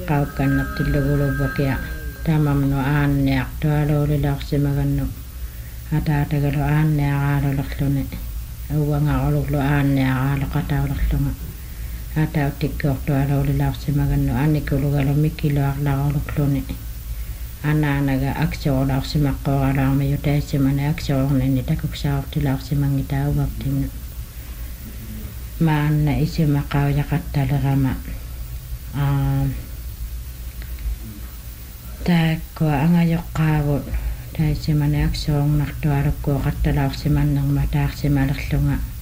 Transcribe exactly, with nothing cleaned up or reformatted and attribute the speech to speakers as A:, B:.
A: qaukannartilluguluvakia tamamnu aanniaqtualuulilaarsimagannu ataatagalu aanniaqaalulerluni uangaquluglu aanniaqaaloqataulerlunga atauttikkuortualuulilaarsimagannu annikulugalu mikkiluarlaqulurluni anaanaga aksoorlaarsimaqqooralaarmi yutaissimani aksoornini takuksaortilaarsimangita uvaptinnu maanna isimaqaujaqattalerama aa taakkua angajoqqaavut taissimani aksoornartualukkuoqattalaarsimannerma taarsimalerlunga